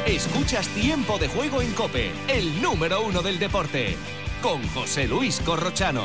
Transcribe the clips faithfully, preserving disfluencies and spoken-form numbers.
Escuchas Tiempo de Juego en COPE, el número uno del deporte, con José Luis Corrochano.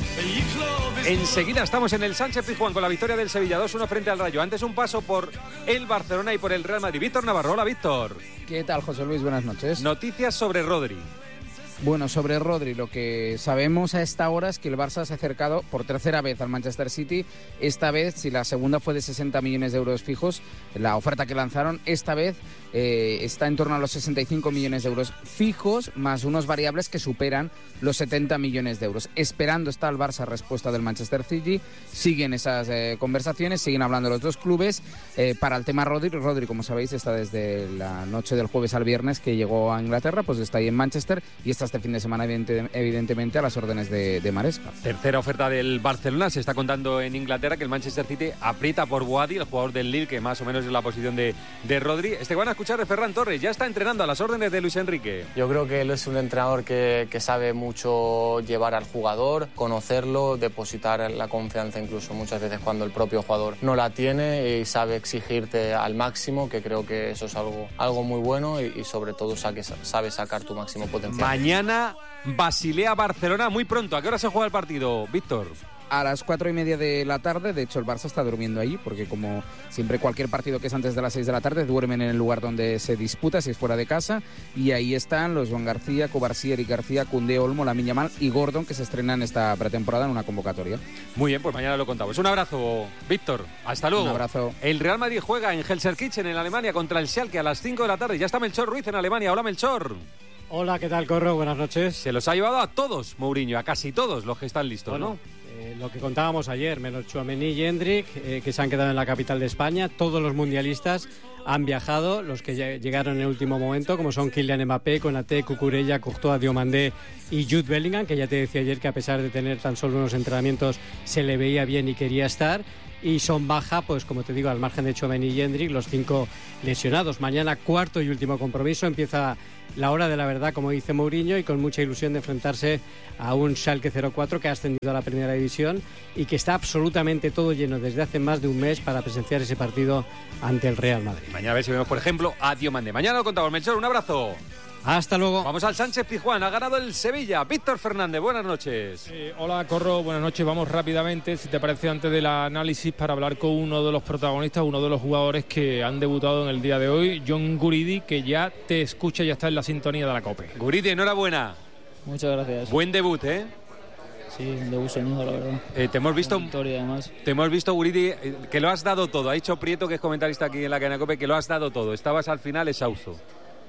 Enseguida estamos en el Sánchez-Pizjuán con la victoria del Sevilla dos uno frente al Rayo. Antes un paso por el Barcelona y por el Real Madrid. Víctor Navarro, hola Víctor. ¿Qué tal, José Luis? Buenas noches. Noticias sobre Rodri. Bueno, sobre Rodri, lo que sabemos a esta hora es que el Barça se ha acercado por tercera vez al Manchester City. Esta vez, si la segunda fue de sesenta millones de euros fijos, la oferta que lanzaron, esta vez eh, está en torno a los sesenta y cinco millones de euros fijos, más unos variables que superan los setenta millones de euros. Esperando está el Barça respuesta del Manchester City. Siguen esas eh, conversaciones, siguen hablando los dos clubes. Eh, para el tema Rodri, Rodri, como sabéis, está desde la noche del jueves al viernes que llegó a Inglaterra, pues está ahí en Manchester y está este fin de semana evidente, evidentemente a las órdenes de, de Maresca. Tercera oferta del Barcelona. Se está contando en Inglaterra que el Manchester City aprieta por Boadi, el jugador del Lille, que más o menos es la posición de, de Rodri. Este van a escuchar de Ferran Torres, ya está entrenando a las órdenes de Luis Enrique. Yo creo que él es un entrenador que, que sabe mucho llevar al jugador, conocerlo, depositar la confianza incluso muchas veces cuando el propio jugador no la tiene, y sabe exigirte al máximo, que creo que eso es algo, algo muy bueno, y, y sobre todo sabe, sabe sacar tu máximo potencial. Mañana Basilea-Barcelona muy pronto. ¿A qué hora se juega el partido, Víctor? A las cuatro y media de la tarde. De hecho, el Barça está durmiendo allí, porque como siempre cualquier partido que es antes de las seis de la tarde, duermen en el lugar donde se disputa, si es fuera de casa, y ahí están los Joan García, Covarsí, Eric García, Koundé, Olmo, Lamine Yamal y Gordon, que se estrenan esta pretemporada en una convocatoria. Muy bien, pues mañana lo contamos. Un abrazo, Víctor. Hasta luego. Un abrazo. El Real Madrid juega en Gelsenkirchen, en Alemania, contra el Schalke a las cinco de la tarde. Ya está Melchor Ruiz en Alemania. Hola, Melchor. Hola, ¿qué tal, Corro? Buenas noches. Se los ha llevado a todos, Mourinho, a casi todos los que están listos, bueno, ¿no? Eh, lo que contábamos ayer, menos Tchouaméni y Hendrik, eh, que se han quedado en la capital de España. Todos los mundialistas han viajado, los que llegaron en el último momento, como son Kylian Mbappé, Konaté, Cucurella, Courtois, Diomandé y Jude Bellingham, que ya te decía ayer que a pesar de tener tan solo unos entrenamientos se le veía bien y quería estar. Y son baja, pues como te digo, al margen de Tchouaméni y Hendrik, los cinco lesionados. Mañana cuarto y último compromiso, empieza la hora de la verdad, como dice Mourinho, y con mucha ilusión de enfrentarse a un Schalke cero cuatro que ha ascendido a la primera división y que está absolutamente todo lleno desde hace más de un mes para presenciar ese partido ante el Real Madrid. Mañana a ver si vemos, por ejemplo, a Diomandé. Mañana lo contamos, Melchor, un abrazo. Hasta luego. Vamos al Sánchez-Pizjuán. Ha ganado el Sevilla. Víctor Fernández, buenas noches. Eh, hola, Corro. Buenas noches. Vamos rápidamente, si te parece, antes del análisis, para hablar con uno de los protagonistas, uno de los jugadores que han debutado en el día de hoy, John Guridi, que ya te escucha y ya está en la sintonía de la COPE. Guridi, enhorabuena. Muchas gracias. Buen debut, ¿eh? Sí, un debut soñado, la verdad. Eh, te hemos visto, victoria, además. Te hemos visto, Guridi, eh, que lo has dado todo. Ha dicho Prieto, que es comentarista aquí en la cadena COPE, que lo has dado todo. Estabas al final exhausto.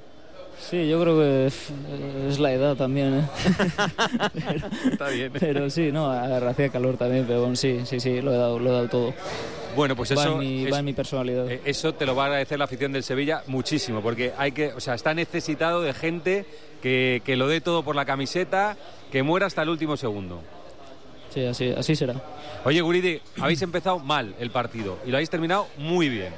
Sí, yo creo que es la edad también, ¿eh? pero, Está bien. Pero sí, no, hacía calor también, pero bueno, sí, sí, sí, lo he dado, lo he dado todo. Bueno, pues va eso en mi, es, va en mi personalidad. Eso te lo va a agradecer la afición del Sevilla muchísimo, porque hay que, o sea, está necesitado de gente que, que lo dé todo por la camiseta, que muera hasta el último segundo. Sí, así, así será. Oye, Guridi, habéis empezado mal el partido y lo habéis terminado muy bien.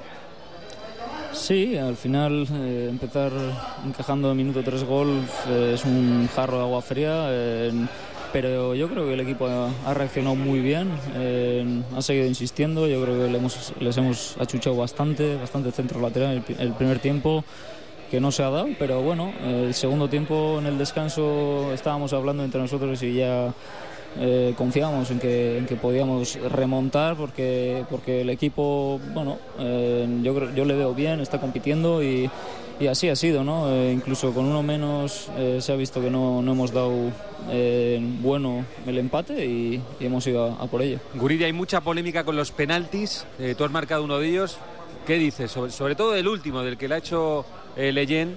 Sí, al final eh, empezar encajando en minuto tres gol eh, es un jarro de agua fría, eh, pero yo creo que el equipo ha, ha reaccionado muy bien, eh, ha seguido insistiendo, yo creo que le hemos, les hemos achuchado bastante, bastante centro lateral el, el primer tiempo, que no se ha dado, pero bueno, el segundo tiempo en el descanso estábamos hablando entre nosotros y ya eh, confiábamos en que, en que podíamos remontar porque, porque el equipo, bueno, eh, yo, creo, yo le veo bien, está compitiendo y, y así ha sido, ¿no? Eh, incluso con uno menos eh, se ha visto que no, no hemos dado eh, bueno el empate y, y hemos ido a, a por ello. Guridi, hay mucha polémica con los penaltis, eh, tú has marcado uno de ellos, ¿qué dices? Sobre, sobre todo del último, del que le ha hecho eh, Leyen.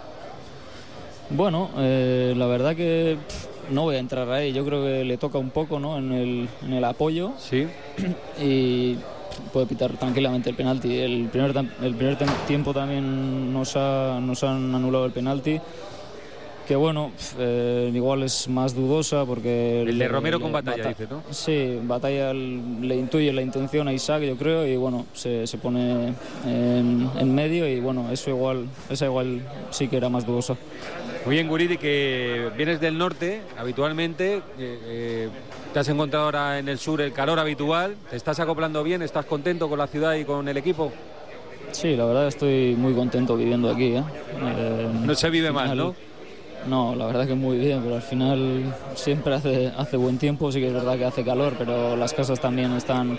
Bueno, eh, la verdad que pff, no voy a entrar ahí, yo creo que le toca un poco, ¿no? en, el, en el apoyo. Sí. Y puede pitar tranquilamente el penalti. El primer, el primer tiempo también nos, ha, nos han anulado el penalti, que bueno, eh, igual es más dudosa porque... El de Romero le, con Batalla, Bata- dice, ¿no? Sí, Batalla le intuye la intención a Isaac, yo creo, y bueno, se, se pone en, en medio y bueno, eso igual, esa igual sí que era más dudosa. Muy bien, Guridi, que vienes del norte habitualmente, eh, eh, te has encontrado ahora en el sur el calor habitual, ¿te estás acoplando bien? ¿Estás contento con la ciudad y con el equipo? Sí, la verdad estoy muy contento viviendo aquí. ¿eh? Eh, no se vive final, mal, ¿no? No, la verdad que muy bien, pero al final siempre hace, hace buen tiempo, sí que es verdad que hace calor, pero las casas también están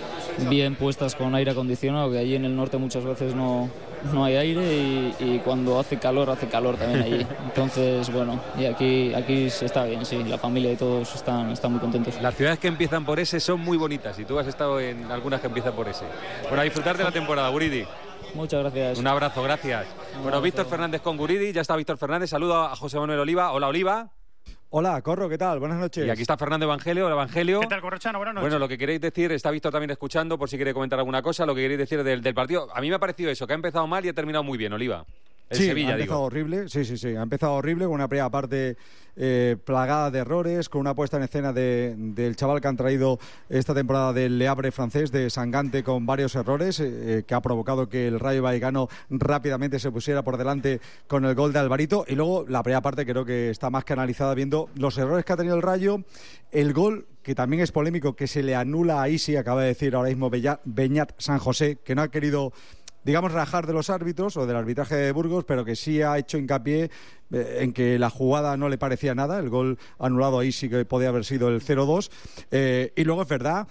bien puestas con aire acondicionado, que allí en el norte muchas veces no, no hay aire y, y cuando hace calor, hace calor también allí. Entonces, bueno, y aquí, aquí se está bien, sí, la familia y todos están, están muy contentos. Las ciudades que empiezan por S son muy bonitas y tú has estado en algunas que empiezan por S. Bueno, a disfrutar de la temporada, Guridi. Muchas gracias. Un abrazo, gracias. Un bueno, abrazo. Víctor Fernández con Guridi, ya está Víctor Fernández, saludo a José Manuel Oliva. Hola, Oliva. Hola, Corro, ¿qué tal? Buenas noches. Y aquí está Fernando Evangelio. Hola, Evangelio. ¿Qué tal, Corrochano? Buenas noches. Bueno, lo que queréis decir, está Víctor también escuchando, por si quiere comentar alguna cosa, lo que queréis decir del, del partido. A mí me ha parecido eso, que ha empezado mal y ha terminado muy bien, Oliva. El sí, Sevilla, ha empezado digo. horrible, sí, sí, sí, ha empezado horrible, con una primera parte eh, plagada de errores, con una puesta en escena de, del chaval que han traído esta temporada del Le Havre francés, de Sangante, con varios errores, eh, que ha provocado que el Rayo Vallecano rápidamente se pusiera por delante con el gol de Alvarito, y luego la primera parte creo que está más que analizada viendo los errores que ha tenido el Rayo, el gol que también es polémico, que se le anula a Isi, acaba de decir ahora mismo Beñat San José, que no ha querido, digamos, rajar de los árbitros o del arbitraje de Burgos, pero que sí ha hecho hincapié eh, en que la jugada no le parecía nada, el gol anulado ahí sí que podía haber sido el cero dos, eh, y luego es verdad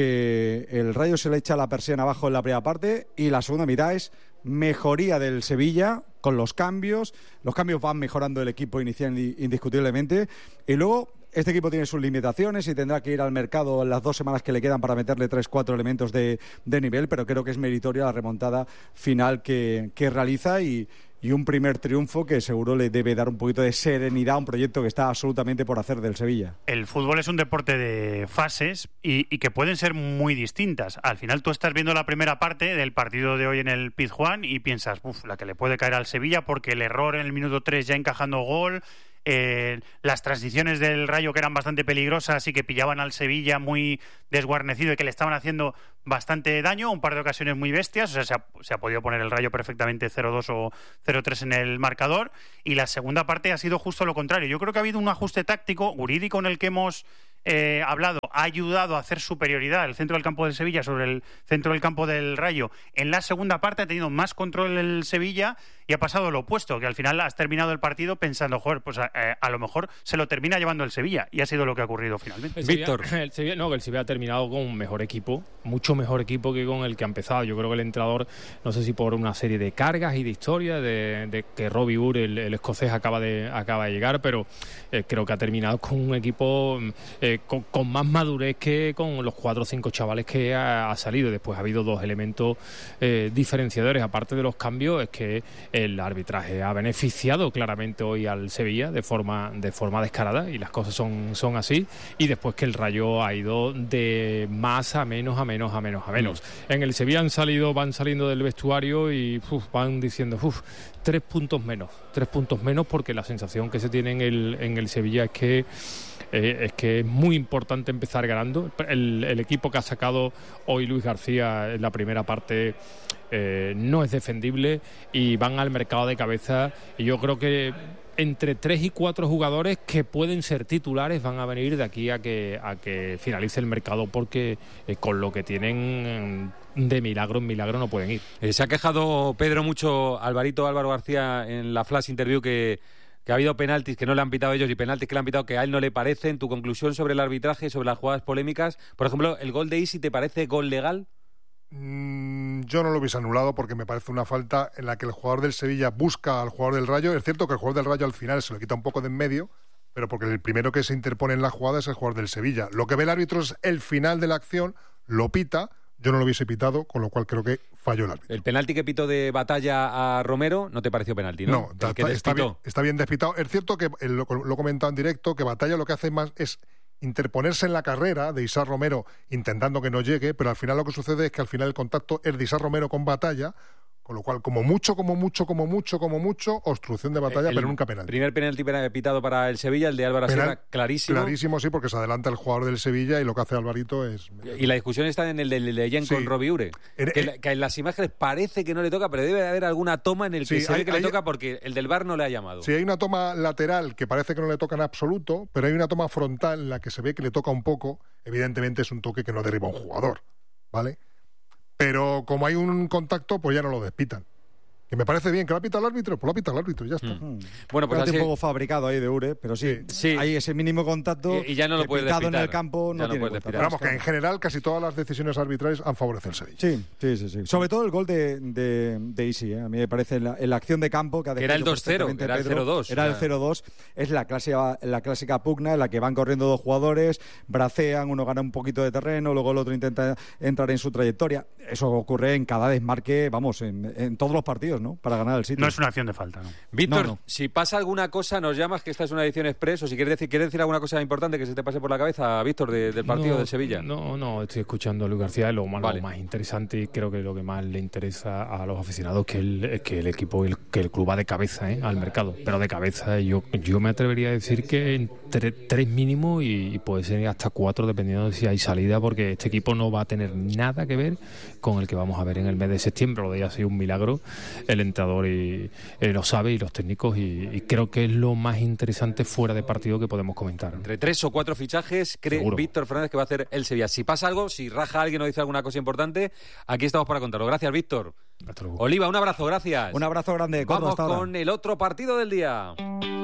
que el Rayo se le echa la persiana abajo en la primera parte y la segunda mitad es mejoría del Sevilla con los cambios, los cambios van mejorando el equipo inicial indiscutiblemente, y luego este equipo tiene sus limitaciones y tendrá que ir al mercado en las dos semanas que le quedan para meterle tres, cuatro elementos de, de nivel, pero creo que es meritoria la remontada final que, que realiza y, y un primer triunfo que seguro le debe dar un poquito de serenidad a un proyecto que está absolutamente por hacer del Sevilla. El fútbol es un deporte de fases y, y que pueden ser muy distintas. Al final tú estás viendo la primera parte del partido de hoy en el Pizjuán y piensas, uff, la que le puede caer al Sevilla porque el error en el minuto tres ya encajando gol... Eh, las transiciones del Rayo que eran bastante peligrosas y que pillaban al Sevilla muy desguarnecido y que le estaban haciendo bastante daño, un par de ocasiones muy bestias, o sea, se ha, se ha podido poner el Rayo perfectamente cero dos o cero tres en el marcador, y la segunda parte ha sido justo lo contrario. Yo creo que ha habido un ajuste táctico, jurídico, en el que hemos eh, hablado, ha ayudado a hacer superioridad el centro del campo del Sevilla sobre el centro del campo del Rayo. En la segunda parte ha tenido más control el Sevilla y ha pasado lo opuesto, que al final has terminado el partido pensando, joder, pues a, eh, a lo mejor se lo termina llevando el Sevilla, y ha sido lo que ha ocurrido finalmente. El Víctor. Sevilla, el Sevilla, no, que el Sevilla ha terminado con un mejor equipo, mucho mejor equipo que con el que ha empezado. Yo creo que el entrenador, no sé si por una serie de cargas y de historias, de, de que Robbie Ur, el, el escocés, acaba de, acaba de llegar, pero eh, creo que ha terminado con un equipo eh, con, con más madurez que con los cuatro o cinco chavales que ha, ha salido. Después ha habido dos elementos eh, diferenciadores, aparte de los cambios, es que el arbitraje ha beneficiado claramente hoy al Sevilla de forma, de forma descarada, y las cosas son, son así, y después que el Rayo ha ido de más a menos, a menos, a menos, a menos. Mm. En el Sevilla han salido, van saliendo del vestuario y uf, van diciendo, uff, tres puntos menos, tres puntos menos, porque la sensación que se tiene en el, en el Sevilla es que Eh, es que es muy importante empezar ganando. El, el equipo que ha sacado hoy Luis García en la primera parte eh, no es defendible y van al mercado de cabeza, y yo creo que entre tres y cuatro jugadores que pueden ser titulares van a venir de aquí a que, a que finalice el mercado, porque eh, con lo que tienen de milagro en milagro no pueden ir. Eh, se ha quejado Pedro mucho, Alvarito Álvaro García, en la flash interview, que que ha habido penaltis que no le han pitado ellos y penaltis que le han pitado que a él no le parecen. Tu conclusión sobre el arbitraje, sobre las jugadas polémicas, por ejemplo, ¿el gol de Isi te parece gol legal? Mm, yo no lo hubiese anulado porque me parece una falta en la que el jugador del Sevilla busca al jugador del Rayo. Es cierto que el jugador del Rayo al final se lo quita un poco de en medio, pero porque el primero que se interpone en la jugada es el jugador del Sevilla. Lo que ve el árbitro es el final de la acción, lo pita. Yo no lo hubiese pitado, con lo cual creo que falló el árbitro. El penalti que pitó de Batalla a Romero no te pareció penalti, ¿no? No, está, está, bien, está bien despitado. Es cierto que, lo, lo he comentado en directo, que Batalla lo que hace más es interponerse en la carrera de Isar Romero intentando que no llegue, pero al final lo que sucede es que al final el contacto es de Isar Romero con Batalla, con lo cual, como mucho, como mucho, como mucho, como mucho, obstrucción de Batalla, el pero nunca penalti. Primer penalti pitado para el Sevilla, el de Álvaro Sierra, clarísimo. Clarísimo, sí, porque se adelanta el jugador del Sevilla y lo que hace Alvarito es... Y la discusión está en el de Leyen sí. con Robbie Ure, en, que, en, que en las imágenes parece que no le toca, pero debe haber alguna toma en el que sí, se hay, ve que hay, le toca, porque el del V A R no le ha llamado. Sí, hay una toma lateral que parece que no le toca en absoluto, pero hay una toma frontal en la que se ve que le toca un poco. Evidentemente es un toque que no derriba a un jugador, ¿vale? Pero como hay un contacto, pues ya no lo despitan. Que me parece bien, que lo pita el árbitro, pues lo pita el árbitro y ya está. Mm. Bueno, pues así... así... un poco fabricado ahí de Ure, pero sí, sí. hay ese mínimo contacto y, y ya no lo puedes pitado despitar. en el campo no, no tiene puedes Pero vamos, que en general casi todas las decisiones arbitrales han favorecido al Sevilla. Sí, sí, sí, sí. Sobre todo el gol de, de, de Isi, ¿eh? A mí me parece en la, en la acción de campo que ha que era el dos cero, era el cero dos. Era el cero dos. Es la clásica, la clásica pugna en la que van corriendo dos jugadores, bracean, uno gana un poquito de terreno, luego el otro intenta entrar en su trayectoria. Eso ocurre en cada desmarque, vamos, en, en todos los partidos, ¿no? Para ganar el sitio. No es una acción de falta. Víctor, no, no. si pasa alguna cosa, nos llamas, que esta es una edición express, o si quieres decir, ¿quieres decir alguna cosa importante que se te pase por la cabeza, Víctor, de, del partido no, del Sevilla? No, no, estoy escuchando a Luis García, lo más, vale. lo más interesante y creo que lo que más le interesa a los aficionados que el, que el equipo, el, que el club va de cabeza, ¿eh? Al mercado, pero de cabeza. Yo, yo me atrevería a decir que entre tres mínimo y, y puede ser hasta cuatro, dependiendo de si hay salida, porque este equipo no va a tener nada que ver con el que vamos a ver en el mes de septiembre. Lo de ella ha sido un milagro, el entrenador y, eh, lo sabe, y los técnicos, y, y creo que es lo más interesante fuera de partido que podemos comentar. Entre tres o cuatro fichajes cree Víctor Fernández que va a hacer el Sevilla. Si pasa algo, si raja alguien o dice alguna cosa importante, aquí estamos para contarlo. Gracias, Víctor. Oliva, un abrazo, gracias. Un abrazo grande. Vamos hasta con ahora. el otro partido del día.